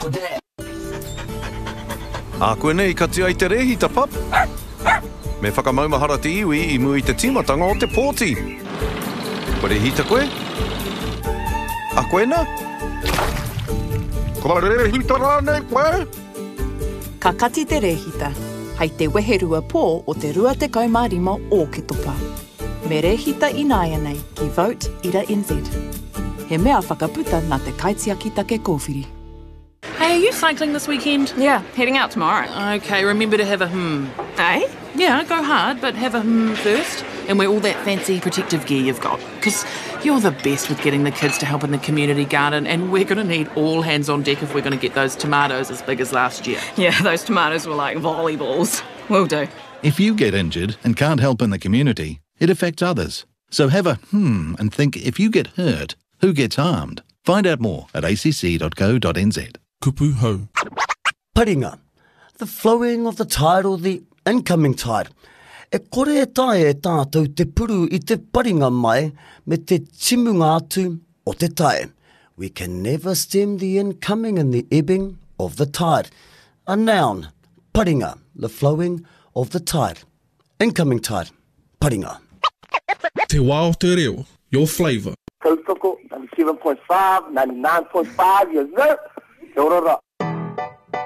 A koe nei katia I te rehita pap. Me whakamaumahara te iwi I mui te timatanga o te pōti. Koe rehita koe? A koe na? Koe rehita rānei koe? Ka kati te rehita, hei te weherua pō o te 25 o ke topa. Me rehita ināia nei ki Vote Ira NZ. He mea whakaputa nā te kaitiaki take kōwhiri. Hey, are you cycling this weekend? Yeah, heading out tomorrow. Okay, remember to have a Eh? Yeah, go hard, but have a first. And wear all that fancy protective gear you've got. Because you're the best with getting the kids to help in the community garden, and we're going to need all hands on deck if we're going to get those tomatoes as big as last year. Yeah, those tomatoes were like volleyballs. Will do. If you get injured and can't help in the community, it affects others. So have a and think if you get hurt, who gets harmed? Find out more at acc.co.nz. Kupu hau. Paringa. The flowing of the tide or the incoming tide. E kore e tae e tātou te puru I te paringa mai me te timunga atu o te tae. We can never stem the incoming and the ebbing of the tide. A noun, paringa, the flowing of the tide. Incoming tide, paringa. Te wā o te reo, your flavour. Tautoko, 97.5, 99.5, yes sir. Kia ora.